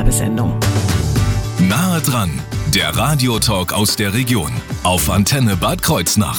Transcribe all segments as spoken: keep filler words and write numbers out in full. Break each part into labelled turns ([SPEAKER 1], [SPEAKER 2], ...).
[SPEAKER 1] Werbesendung.
[SPEAKER 2] Nahe dran, der Radiotalk aus der Region auf Antenne Bad Kreuznach.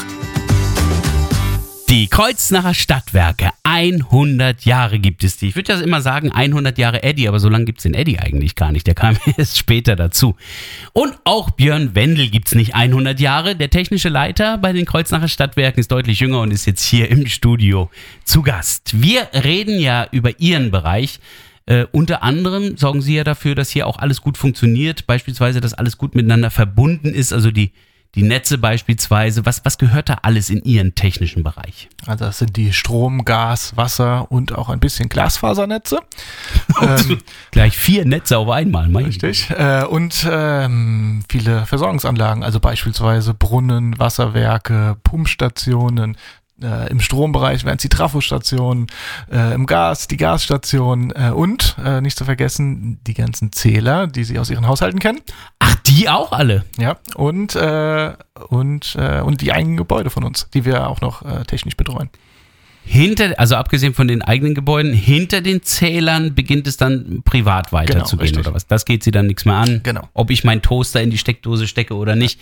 [SPEAKER 3] Die Kreuznacher Stadtwerke, hundert Jahre gibt es die. Ich würde ja immer sagen hundert Jahre Eddy, aber so lange gibt es den Eddy eigentlich gar nicht. Der kam erst später dazu. Und auch Björn Wendel gibt es nicht hundert Jahre. Der technische Leiter bei den Kreuznacher Stadtwerken ist deutlich jünger und ist jetzt hier im Studio zu Gast. Wir reden ja über Ihren Bereich. Äh, unter anderem sorgen Sie ja dafür, dass hier auch alles gut funktioniert. Beispielsweise, dass alles gut miteinander verbunden ist, also die Die Netze beispielsweise, was, was gehört da alles in Ihren technischen Bereich?
[SPEAKER 4] Also das sind die Strom, Gas, Wasser und auch ein bisschen Glasfasernetze. ähm,
[SPEAKER 3] Gleich vier Netze auf einmal, mein
[SPEAKER 4] Richtig. Äh, und ähm, viele Versorgungsanlagen, also beispielsweise Brunnen, Wasserwerke, Pumpstationen. Äh, Im Strombereich wären es die Trafostationen, äh, im Gas die Gasstationen äh, und, äh, nicht zu vergessen, die ganzen Zähler, die Sie aus Ihren Haushalten kennen.
[SPEAKER 3] Ach, die auch alle?
[SPEAKER 4] Ja, und, äh, und, äh, und die eigenen Gebäude von uns, die wir auch noch äh, technisch betreuen.
[SPEAKER 3] Hinter, also abgesehen von den eigenen Gebäuden, hinter den Zählern beginnt es dann privat weiterzugehen,
[SPEAKER 4] Genau,
[SPEAKER 3] oder was? Das geht Sie dann nichts mehr an?
[SPEAKER 4] Genau.
[SPEAKER 3] Ob ich meinen Toaster in die Steckdose stecke oder nicht,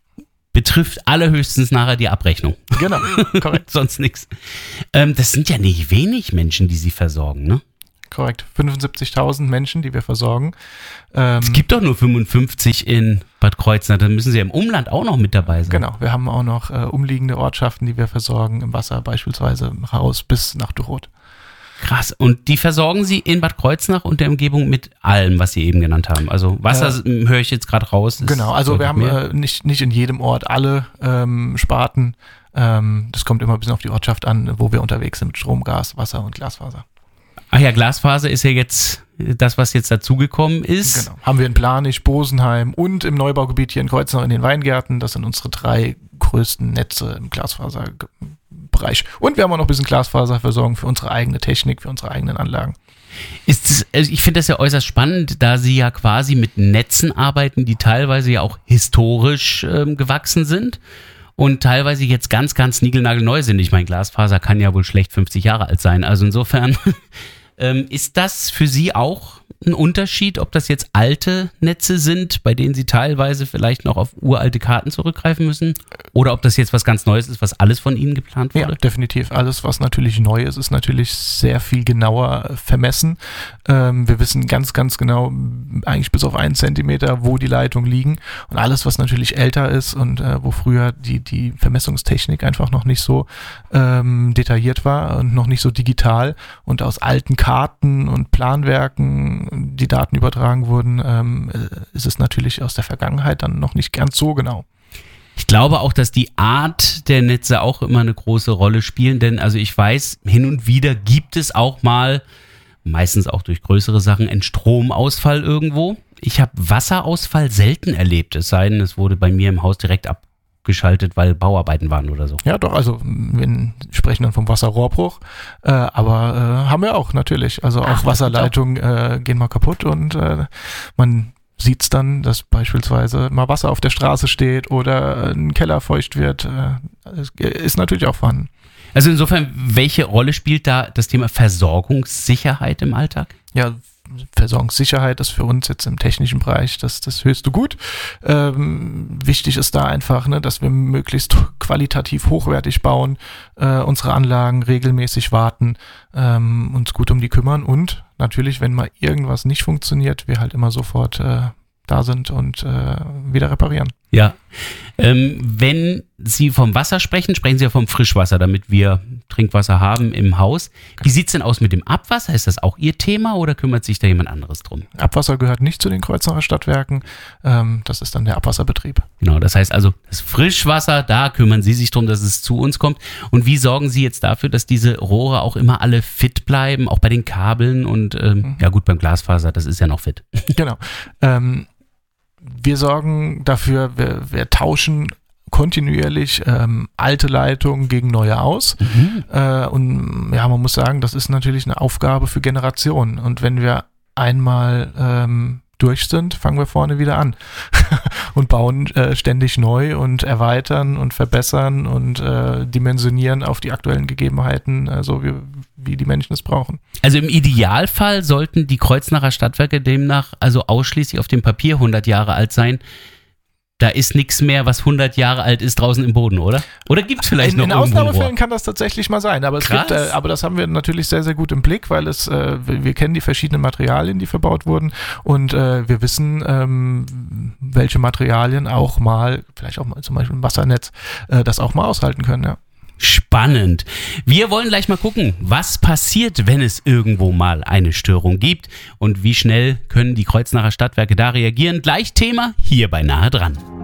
[SPEAKER 3] betrifft allerhöchstens nachher die Abrechnung.
[SPEAKER 4] Genau, korrekt.
[SPEAKER 3] Sonst nichts. Ähm, das sind ja nicht wenig Menschen, die Sie versorgen, ne?
[SPEAKER 4] Korrekt, fünfundsiebzigtausend Menschen, die wir versorgen. Ähm,
[SPEAKER 3] Es gibt doch nur fünfundfünfzig in Bad Kreuznach, dann müssen Sie ja im Umland auch noch mit dabei sein.
[SPEAKER 4] Genau, wir haben auch noch äh, umliegende Ortschaften, die wir versorgen, im Wasser beispielsweise raus bis nach Duroth.
[SPEAKER 3] Krass, und die versorgen Sie in Bad Kreuznach und der Umgebung mit allem, was Sie eben genannt haben. Also Wasser äh, höre ich jetzt gerade raus.
[SPEAKER 4] Genau, also wir haben äh, nicht, nicht in jedem Ort alle ähm, Sparten. Ähm, das kommt immer ein bisschen auf die Ortschaft an, wo wir unterwegs sind mit Strom, Gas, Wasser und Glasfaser.
[SPEAKER 3] Ach ja, Glasfaser ist ja jetzt das, was jetzt dazugekommen ist.
[SPEAKER 4] Genau, haben wir in Planich, Bosenheim und im Neubaugebiet hier in Kreuznach in den Weingärten. Das sind unsere drei größten Netze im Glasfaserbereich. Und wir haben auch noch ein bisschen Glasfaserversorgung für unsere eigene Technik, für unsere eigenen Anlagen.
[SPEAKER 3] Ist das, also ich finde das ja äußerst spannend, da Sie ja quasi mit Netzen arbeiten, die teilweise ja auch historisch ähm, gewachsen sind und teilweise jetzt ganz, ganz niegelnagelneu sind. Ich meine, Glasfaser kann ja wohl schlecht fünfzig Jahre alt sein. Also insofern ähm, ist das für Sie auch ein Unterschied, ob das jetzt alte Netze sind, bei denen Sie teilweise vielleicht noch auf uralte Karten zurückgreifen müssen? Oder ob das jetzt was ganz Neues ist, was alles von Ihnen geplant wurde?
[SPEAKER 4] Ja, definitiv. Alles, was natürlich neu ist, ist natürlich sehr viel genauer vermessen. Ähm, wir wissen ganz, ganz genau, eigentlich bis auf einen Zentimeter, wo die Leitungen liegen. Und alles, was natürlich älter ist und äh, wo früher die, die Vermessungstechnik einfach noch nicht so ähm, detailliert war und noch nicht so digital und aus alten Karten und Planwerken die Daten übertragen wurden, ähm, ist es natürlich aus der Vergangenheit dann noch nicht ganz so genau.
[SPEAKER 3] Ich glaube auch, dass die Art der Netze auch immer eine große Rolle spielen, denn also ich weiß, hin und wieder gibt es auch mal, meistens auch durch größere Sachen, einen Stromausfall irgendwo. Ich habe Wasserausfall selten erlebt, es sei denn, es wurde bei mir im Haus direkt abgeschaltet, weil Bauarbeiten waren oder so.
[SPEAKER 4] Ja, doch, also wir sprechen dann vom Wasserrohrbruch, äh, aber äh, haben wir auch natürlich. Also auch Ach, Wasserleitungen äh, gehen mal kaputt und äh, man sieht es dann, dass beispielsweise mal Wasser auf der Straße steht oder ein Keller feucht wird. Äh, ist natürlich auch vorhanden.
[SPEAKER 3] Also insofern, welche Rolle spielt da das Thema Versorgungssicherheit im Alltag?
[SPEAKER 4] Ja, Versorgungssicherheit ist für uns jetzt im technischen Bereich das, das höchste Gut. Ähm, wichtig ist da einfach, ne, dass wir möglichst qualitativ hochwertig bauen, äh, unsere Anlagen regelmäßig warten, ähm, uns gut um die kümmern und natürlich, wenn mal irgendwas nicht funktioniert, wir halt immer sofort äh, da sind und äh, wieder reparieren.
[SPEAKER 3] Ja, ähm, wenn Sie vom Wasser sprechen, sprechen Sie ja vom Frischwasser, damit wir Trinkwasser haben im Haus. Wie sieht es denn aus mit dem Abwasser? Ist das auch Ihr Thema oder kümmert sich da jemand anderes drum?
[SPEAKER 4] Abwasser gehört nicht zu den Kreuznacher Stadtwerken. Ähm, das ist dann der Abwasserbetrieb.
[SPEAKER 3] Genau, das heißt also, das Frischwasser, da kümmern Sie sich drum, dass es zu uns kommt. Und wie sorgen Sie jetzt dafür, dass diese Rohre auch immer alle fit bleiben, auch bei den Kabeln und ähm, mhm. ja gut, beim Glasfaser, das ist ja noch fit.
[SPEAKER 4] Genau. Ähm, wir sorgen dafür, wir, wir tauschen kontinuierlich ähm, alte Leitungen gegen neue aus. Mhm. Äh, und ja, man muss sagen, das ist natürlich eine Aufgabe für Generationen. Und wenn wir einmal ähm, durch sind, fangen wir vorne wieder an und bauen äh, ständig neu und erweitern und verbessern und äh, dimensionieren auf die aktuellen Gegebenheiten, äh, so wie, wie die Menschen es brauchen.
[SPEAKER 3] Also im Idealfall sollten die Kreuznacher Stadtwerke demnach also ausschließlich auf dem Papier hundert Jahre alt sein. Da ist nichts mehr, was hundert Jahre alt ist, draußen im Boden, oder? Oder gibt es vielleicht
[SPEAKER 4] in,
[SPEAKER 3] noch
[SPEAKER 4] in
[SPEAKER 3] irgendwo ein Rohr?
[SPEAKER 4] Ausnahmefällen kann das tatsächlich mal sein, aber, es gibt, äh, aber das haben wir natürlich sehr, sehr gut im Blick, weil es, äh, wir kennen die verschiedenen Materialien, die verbaut wurden und äh, wir wissen, ähm, welche Materialien auch mal, vielleicht auch mal zum Beispiel ein Wassernetz, äh, das auch mal aushalten können, ja.
[SPEAKER 3] Spannend. Wir wollen gleich mal gucken, was passiert, wenn es irgendwo mal eine Störung gibt und wie schnell können die Kreuznacher Stadtwerke da reagieren. Gleich Thema hier bei Nahe dran.